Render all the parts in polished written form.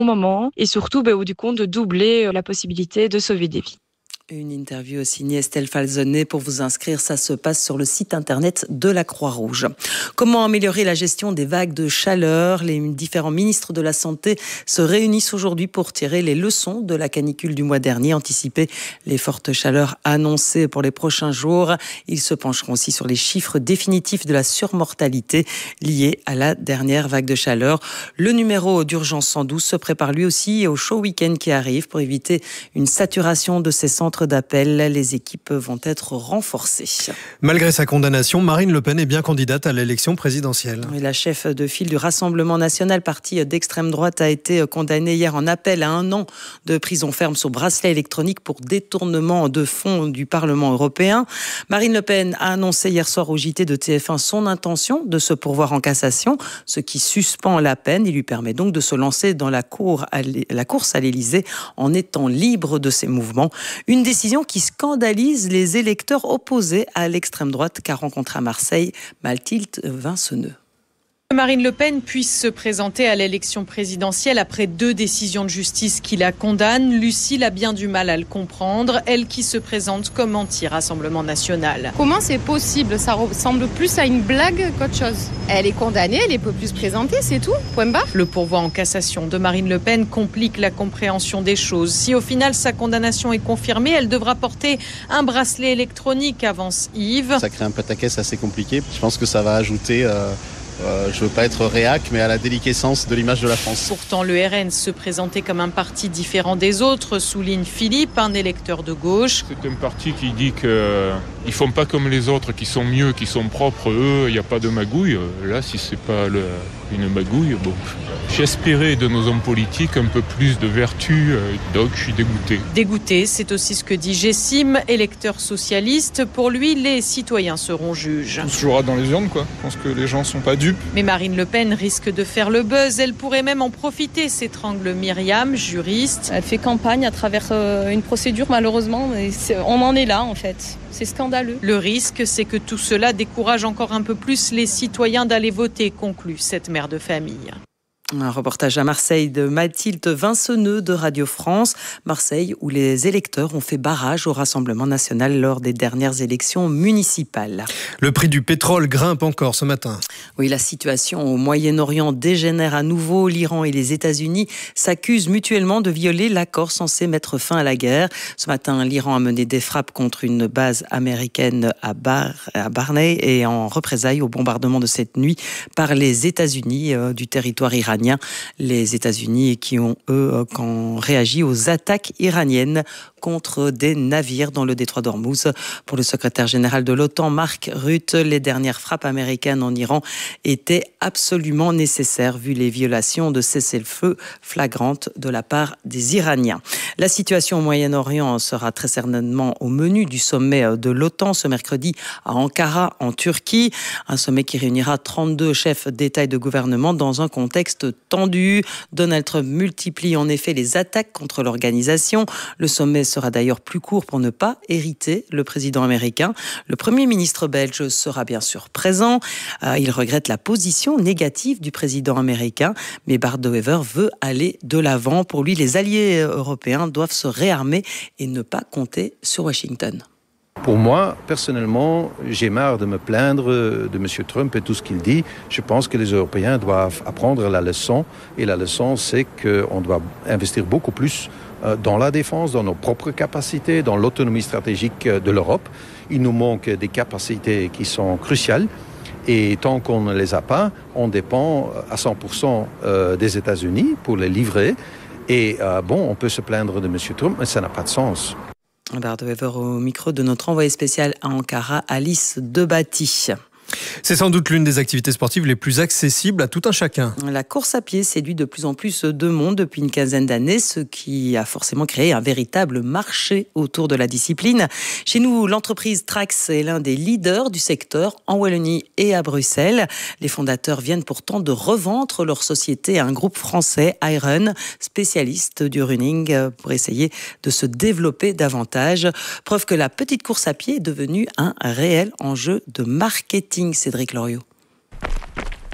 moment et surtout, au bout du compte, de doubler la possibilité de sauver des vies. Une interview signée Estelle Falzonet. Pour vous inscrire, ça se passe sur le site internet de la Croix-Rouge. Comment améliorer la gestion des vagues de chaleur ? Les différents ministres de la Santé se réunissent aujourd'hui pour tirer les leçons de la canicule du mois dernier, anticiper les fortes chaleurs annoncées pour les prochains jours. Ils se pencheront aussi sur les chiffres définitifs de la surmortalité liée à la dernière vague de chaleur. Le numéro d'urgence 112 se prépare lui aussi au chaud week-end qui arrive pour éviter une saturation de ces centres d'appel. Les équipes vont être renforcées. Malgré sa condamnation, Marine Le Pen est bien candidate à l'élection présidentielle. Et la chef de file du Rassemblement national, parti d'extrême droite, a été condamnée hier en appel à 1 an de prison ferme sur bracelet électronique pour détournement de fonds du Parlement européen. Marine Le Pen a annoncé hier soir au JT de TF1 son intention de se pourvoir en cassation, ce qui suspend la peine et lui permet donc de se lancer dans la course à l'Élysée en étant libre de ses mouvements. Une décision qui scandalise les électeurs opposés à l'extrême droite qu'a rencontré à Marseille Mathilde Vinceneux. Marine Le Pen puisse se présenter à l'élection présidentielle après 2 décisions de justice qui la condamnent. Lucile a bien du mal à le comprendre, elle qui se présente comme anti-Rassemblement national. Comment c'est possible ? Ça ressemble plus à une blague qu'autre chose. Elle est condamnée, elle ne peut plus se présenter, c'est tout, point barre. Le pourvoi en cassation de Marine Le Pen complique la compréhension des choses. Si au final sa condamnation est confirmée, elle devra porter un bracelet électronique, avance Yves. Ça crée un pataquès assez compliqué. Je pense que ça va ajouter... je veux pas être réac, mais à la déliquescence de l'image de la France. Pourtant, le RN se présentait comme un parti différent des autres, souligne Philippe, un électeur de gauche. C'est un parti qui dit qu'ils font pas comme les autres, qui sont mieux, qui sont propres. Eux, il n'y a pas de magouille. Là, si c'est pas une magouille, bon. J'espérais de nos hommes politiques un peu plus de vertu, donc je suis dégoûté. Dégoûté, c'est aussi ce que dit Gessim, électeur socialiste. Pour lui, les citoyens seront juges. On se jouera dans les urnes, quoi. Je pense que les gens sont pas dupes. Mais Marine Le Pen risque de faire le buzz. Elle pourrait même en profiter, s'étrangle Myriam, juriste. Elle fait campagne à travers une procédure, malheureusement. Mais on en est là, en fait. C'est scandaleux. Le risque, c'est que tout cela décourage encore un peu plus les citoyens d'aller voter, conclut cette mère de famille. Un reportage à Marseille de Mathilde Vinceneux de Radio France. Marseille, où les électeurs ont fait barrage au Rassemblement national lors des dernières élections municipales. Le prix du pétrole grimpe encore ce matin. Oui, la situation au Moyen-Orient dégénère à nouveau. L'Iran et les États-Unis s'accusent mutuellement de violer l'accord censé mettre fin à la guerre. Ce matin, l'Iran a mené des frappes contre une base américaine à Barney et en représailles au bombardement de cette nuit par les États-Unis du territoire iranien. Les États-Unis qui ont, réagi aux attaques iraniennes contre des navires dans le détroit d'Ormuz. Pour le secrétaire général de l'OTAN, Mark Rutte, les dernières frappes américaines en Iran étaient absolument nécessaires vu les violations de cessez-le-feu flagrantes de la part des Iraniens. La situation au Moyen-Orient sera très certainement au menu du sommet de l'OTAN ce mercredi à Ankara, en Turquie. Un sommet qui réunira 32 chefs d'État et de gouvernement dans un contexte tendu. Donald Trump multiplie en effet les attaques contre l'organisation. Le sommet sera d'ailleurs plus court pour ne pas hériter le président américain. Le Premier ministre belge sera bien sûr présent. Il regrette la position négative du président américain, mais Bart De Wever veut aller de l'avant. Pour lui, les alliés européens doivent se réarmer et ne pas compter sur Washington. Pour moi, personnellement, j'ai marre de me plaindre de M. Trump et tout ce qu'il dit. Je pense que les Européens doivent apprendre la leçon. Et la leçon, c'est qu'on doit investir beaucoup plus dans la défense, dans nos propres capacités, dans l'autonomie stratégique de l'Europe. Il nous manque des capacités qui sont cruciales. Et tant qu'on ne les a pas, on dépend à 100% des États-Unis pour les livrer. Et on peut se plaindre de M. Trump, mais ça n'a pas de sens. Bart De Wever au micro de notre envoyé spécial à Ankara, Alice Debati. C'est sans doute l'une des activités sportives les plus accessibles à tout un chacun. La course à pied séduit de plus en plus de monde depuis une quinzaine d'années, ce qui a forcément créé un véritable marché autour de la discipline. Chez nous, l'entreprise Trax est l'un des leaders du secteur en Wallonie et à Bruxelles. Les fondateurs viennent pourtant de revendre leur société à un groupe français, iRun, spécialiste du running, pour essayer de se développer davantage. Preuve que la petite course à pied est devenue un réel enjeu de marketing. Cédric Loriot.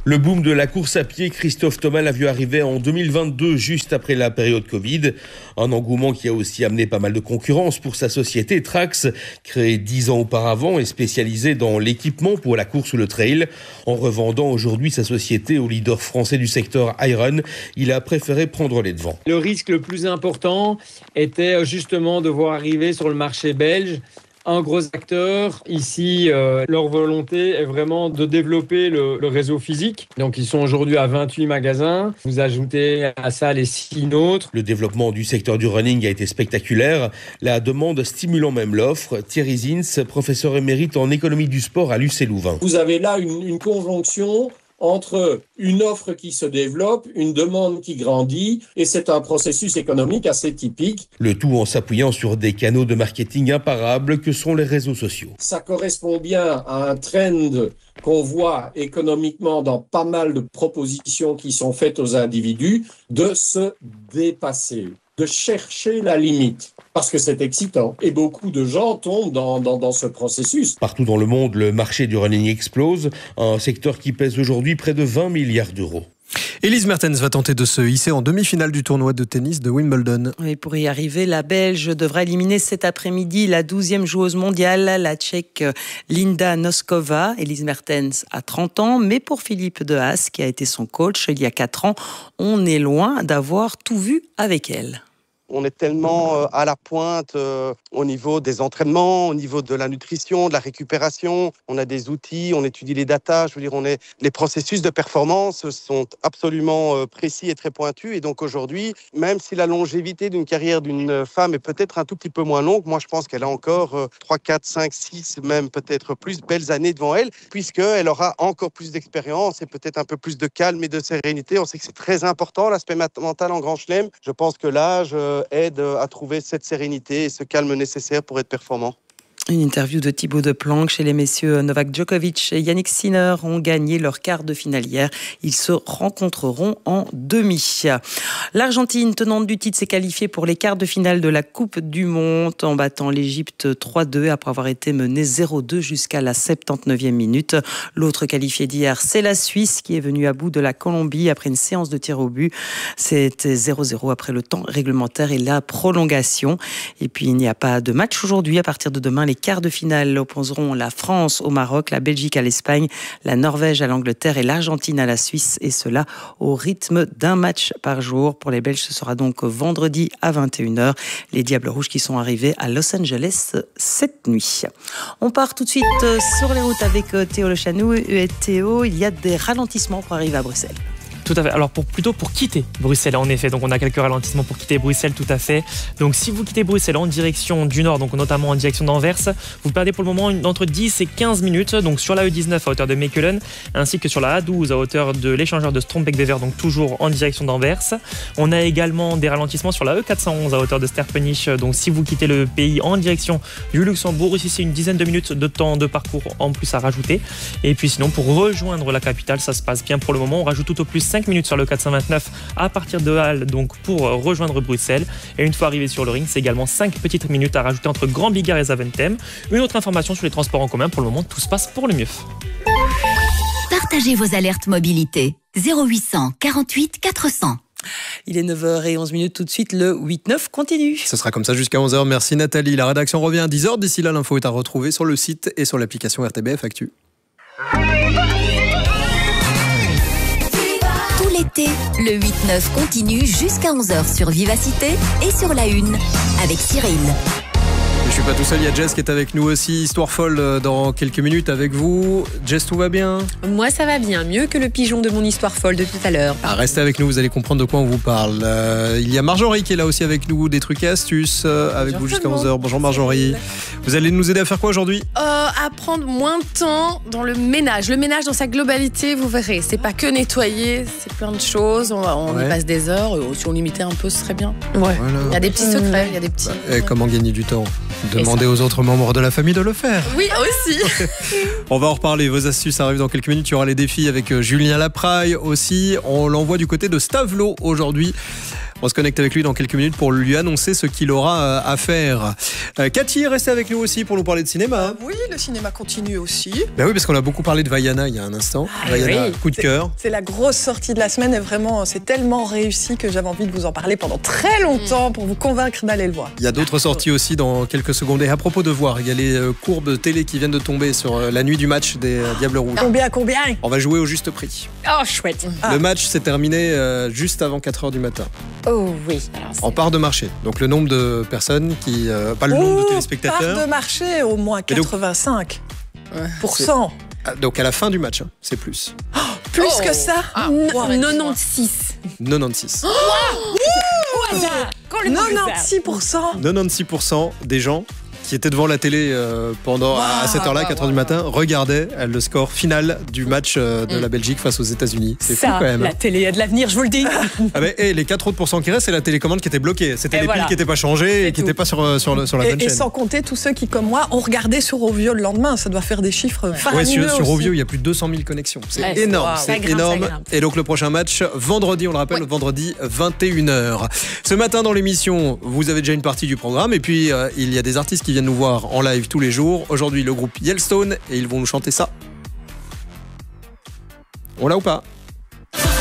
Le boom de la course à pied, Christophe Thomas l'a vu arriver en 2022, juste après la période Covid. Un engouement qui a aussi amené pas mal de concurrence pour sa société Trax, créée 10 ans auparavant et spécialisée dans l'équipement pour la course ou le trail. En revendant aujourd'hui sa société au leader français du secteur Iron, il a préféré prendre les devants. Le risque le plus important était justement de voir arriver sur le marché belge un gros acteur. Ici, leur volonté est vraiment de développer le réseau physique. Donc, ils sont aujourd'hui à 28 magasins. Vous ajoutez à ça les 6 nôtres. Le développement du secteur du running a été spectaculaire. La demande stimulant même l'offre. Thierry Zins, professeur émérite en économie du sport à l'UC Louvain. Vous avez là une conjonction entre une offre qui se développe, une demande qui grandit, et c'est un processus économique assez typique. Le tout en s'appuyant sur des canaux de marketing imparables que sont les réseaux sociaux. Ça correspond bien à un trend qu'on voit économiquement dans pas mal de propositions qui sont faites aux individus, de se dépasser, de chercher la limite. Parce que c'est excitant. Et beaucoup de gens tombent dans ce processus. Partout dans le monde, le marché du running explose. Un secteur qui pèse aujourd'hui près de 20 milliards d'euros. Elise Mertens va tenter de se hisser en demi-finale du tournoi de tennis de Wimbledon. Et pour y arriver, la Belge devra éliminer cet après-midi la 12e joueuse mondiale, la Tchèque Linda Noskova. Elise Mertens a 30 ans, mais pour Philippe De Haas, qui a été son coach il y a 4 ans, on est loin d'avoir tout vu avec elle. On est tellement à la pointe au niveau des entraînements, au niveau de la nutrition, de la récupération. On a des outils, on étudie les datas. Je veux dire, les processus de performance sont absolument précis et très pointus. Et donc aujourd'hui, même si la longévité d'une carrière d'une femme est peut-être un tout petit peu moins longue, moi je pense qu'elle a encore 3, 4, 5, 6, même peut-être plus belles années devant elle, puisqu'elle aura encore plus d'expérience et peut-être un peu plus de calme et de sérénité. On sait que c'est très important l'aspect mental en Grand Chelem. Je pense que l'âge aide à trouver cette sérénité et ce calme nécessaire pour être performant. Une interview de Thibaut Deplanque chez les messieurs Novak Djokovic et Yannick Sinner ont gagné leur quart de finale hier. Ils se rencontreront en demi. L'Argentine, tenante du titre, s'est qualifiée pour les quarts de finale de la Coupe du Monde en battant l'Égypte 3-2 après avoir été menée 0-2 jusqu'à la 79e minute. L'autre qualifiée d'hier, c'est la Suisse qui est venue à bout de la Colombie après une séance de tir au but. C'était 0-0 après le temps réglementaire et la prolongation. Et puis il n'y a pas de match aujourd'hui. À partir de demain, les quarts de finale opposeront la France au Maroc, la Belgique à l'Espagne, la Norvège à l'Angleterre et l'Argentine à la Suisse, et cela au rythme d'un match par jour. Pour les Belges, ce sera donc vendredi à 21h. Les Diables Rouges qui sont arrivés à Los Angeles cette nuit. On part tout de suite sur les routes avec Théo Le Chanou. Et Théo, il y a des ralentissements pour arriver à Bruxelles. Tout à fait. Alors plutôt pour quitter Bruxelles en effet. Donc on a quelques ralentissements pour quitter Bruxelles, tout à fait. Donc si vous quittez Bruxelles en direction du nord, donc notamment en direction d'Anvers, vous perdez pour le moment entre 10 et 15 minutes. Donc sur la E19 à hauteur de Mechelen, ainsi que sur la A12 à hauteur de l'échangeur de Strombeek-Bever, donc toujours en direction d'Anvers. On a également des ralentissements sur la E411 à hauteur de Sterpenich. Donc si vous quittez le pays en direction du Luxembourg, ici c'est une dizaine de minutes de temps de parcours en plus à rajouter. Et puis sinon pour rejoindre la capitale, ça se passe bien pour le moment. On rajoute tout au plus 5 minutes sur le 429 à partir de Halle, donc pour rejoindre Bruxelles. Et une fois arrivé sur le ring, c'est également 5 petites minutes à rajouter entre Grand Bigard et Zaventem. Une autre information sur les transports en commun, pour le moment tout se passe pour le mieux. Partagez vos alertes mobilité 0800 48 400. Il est 9h11 tout de suite, le 8-9 continue. Ce sera comme ça jusqu'à 11h. Merci Nathalie. La rédaction revient à 10h. D'ici là, l'info est à retrouver sur le site et sur l'application RTBF Actu. L'été, le 8-9 continue jusqu'à 11h sur Vivacité et sur la Une avec Cyril. Je suis pas tout seul, il y a Jess qui est avec nous aussi. Histoire folle dans quelques minutes avec vous. Jess, tout va bien ? Moi, ça va bien. Mieux que le pigeon de mon histoire folle de tout à l'heure. Ah, restez avec nous, vous allez comprendre de quoi on vous parle. Il y a Marjorie qui est là aussi avec nous, des trucs et astuces avec vous jusqu'à 11h. Bonjour Marjorie. Vous allez nous aider à faire quoi aujourd'hui ? À prendre moins de temps dans le ménage. Le ménage dans sa globalité, vous verrez. C'est pas que nettoyer, c'est plein de choses. On y passe des heures. Si on limitait un peu, ce serait bien. Ouais. Voilà. Il y a des petits secrets, il y a des petits. Et comment gagner du temps ? Demandez aux autres membres de la famille de le faire. Oui, aussi. On va en reparler. Vos astuces arrivent dans quelques minutes. Il y aura les défis avec Julien Lapraille aussi. On l'envoie du côté de Stavelot aujourd'hui. On se connecte avec lui dans quelques minutes pour lui annoncer ce qu'il aura à faire. Cathy, restez avec nous aussi pour nous parler de cinéma. Oui, le cinéma continue aussi. Ben oui, parce qu'on a beaucoup parlé de Vaiana il y a un instant. Vaiana, coup de cœur. C'est la grosse sortie de la semaine et vraiment, c'est tellement réussi que j'avais envie de vous en parler pendant très longtemps pour vous convaincre d'aller le voir. Il y a d'autres sorties aussi dans quelques secondes. Et à propos de voir, il y a les courbes télé qui viennent de tomber sur la nuit du match des Diables Rouges. Combien? On va jouer au juste prix. Oh, chouette. Le match s'est terminé juste avant 4h du matin. Oh oui. En part de marché. Donc le nombre de personnes qui... pas le nombre de téléspectateurs. Part de marché, au moins 85%. Donc à la fin du match, c'est plus. Plus que ça 96. 96. 96%. 96% des gens qui étaient devant la télé pendant à cette heure-là, 4h du matin, regardaient le score final du match de la Belgique face aux États-Unis. C'est fou quand même. La télé a de l'avenir, je vous le dis. Et les 4 autres pourcents qui restent, c'est la télécommande qui était bloquée. C'était les piles qui n'étaient pas changées et qui n'étaient pas sur la bonne chaîne. Et sans compter tous ceux qui, comme moi, ont regardé sur Rovio le lendemain. Ça doit faire des chiffres faramineux. Sur Rovio, il y a plus de 200 000 connexions. C'est énorme. C'est énorme. Et donc le prochain match, vendredi, on le rappelle, vendredi 21h. Ce matin dans l'émission, vous avez déjà une partie du programme. Et puis, il y a des artistes qui viennent nous voir en live tous les jours. Aujourd'hui, le groupe Yellowstone et ils vont nous chanter ça. On l'a ou pas?